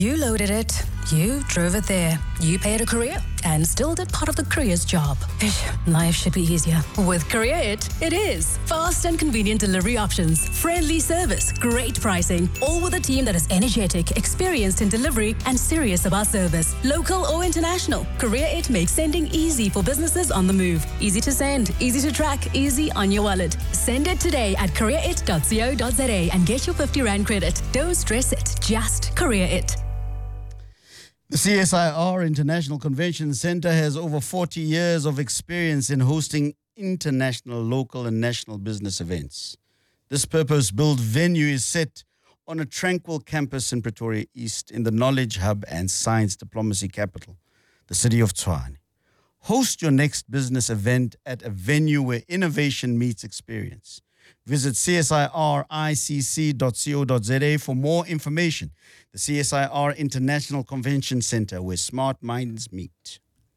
You loaded it, you drove it there, you paid a courier, and still did part of the courier's job. Ish, life should be easier. With Courier it is. Fast and convenient delivery options, friendly service, great pricing, all with a team that is energetic, experienced in delivery, and serious about service. Local or international, Courier It makes sending easy for businesses on the move. Easy to send, easy to track, easy on your wallet. Send it today at courierit.co.za and get your 50 Rand credit. Don't stress it, just Courier It. The CSIR International Convention Center has over 40 years of experience in hosting international, local, and national business events. This purpose-built venue is set on a tranquil campus in Pretoria East in the knowledge hub and science diplomacy capital, the city of Tshwane. Host your next business event at a venue where innovation meets experience. Visit csiricc.co.za for more information. The CSIR International Convention Center, where smart minds meet.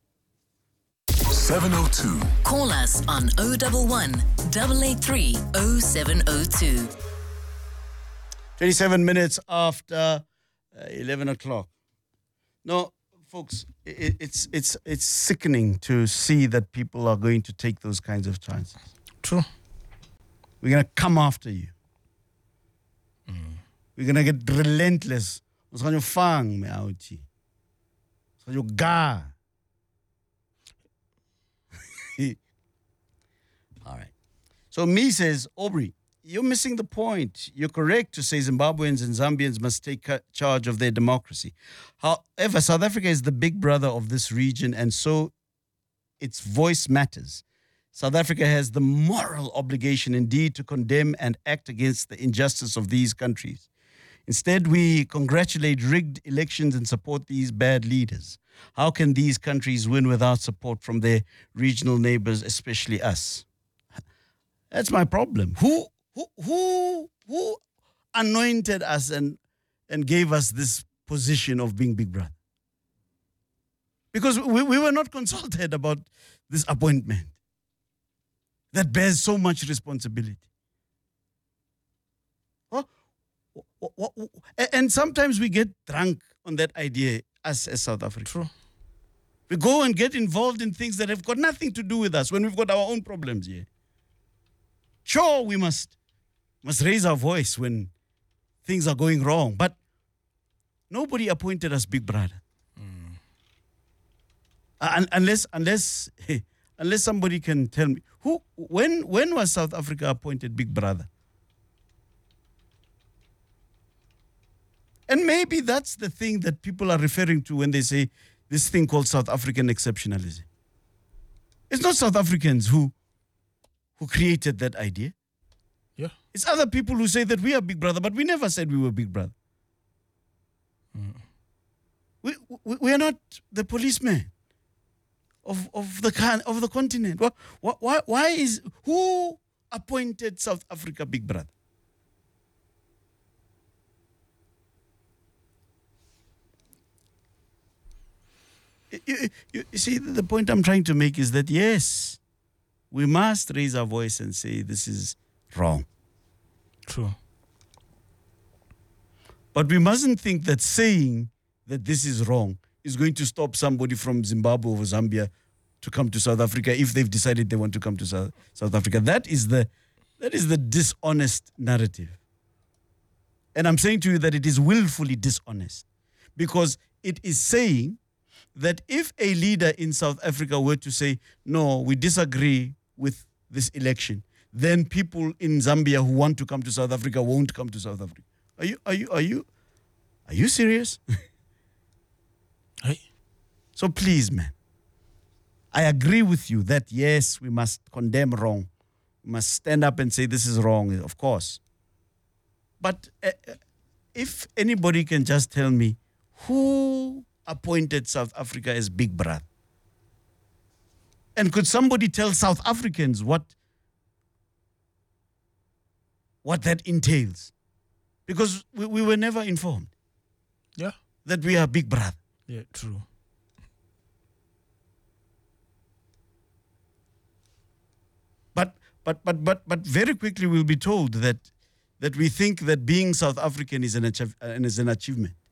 702. Call us on 011 883 0702. 27 minutes after 11 o'clock. No, folks, it's sickening to see that people are going to take those kinds of chances. True. We're going to come after you. We're going to get relentless. Ons gaan jou vang, my outie. Ons gaan jou ga. All right. So me says, Aubrey, you're missing the point. You're correct to say Zimbabweans and Zambians must take charge of their democracy. However, South Africa is the big brother of this region, and so its voice matters. South Africa has the moral obligation indeed to condemn and act against the injustice of these countries. Instead, we congratulate rigged elections and support these bad leaders. How can these countries win without support from their regional neighbors, especially us? That's my problem. Who anointed us and gave us this position of being big brother? Because we were not consulted about this appointment that bears so much responsibility. And sometimes we get drunk on that idea, us as South Africa. True. We go and get involved in things that have got nothing to do with us when we've got our own problems here. Sure, we must raise our voice when things are going wrong, but nobody appointed us big brother. Unless somebody can tell me when was South Africa appointed big brother? And maybe that's the thing that people are referring to when they say this thing called South African exceptionalism. It's not South Africans who created that idea. Yeah. It's other people who say that we are big brother, but we never said we were big brother. We are not the policemen of the continent. Who appointed South Africa big brother? You see, the point I'm trying to make is that, yes, we must raise our voice and say this is wrong. True. But we mustn't think that saying that this is wrong is going to stop somebody from Zimbabwe or Zambia to come to South Africa if they've decided they want to come to South Africa. That is the dishonest narrative. And I'm saying to you that it is willfully dishonest, because it is saying that if a leader in South Africa were to say, no, we disagree with this election, then people in Zambia who want to come to South Africa won't come to South Africa. Are you serious? Hey. So please, man, I agree with you that yes, we must condemn wrong. We must stand up and say this is wrong, of course. But if anybody can just tell me who appointed South Africa as big brother, and could somebody tell South Africans what that entails? Because we were never informed. Yeah. That we are big brother. Yeah, true. But very quickly we'll be told that we think that being South African is an achievement.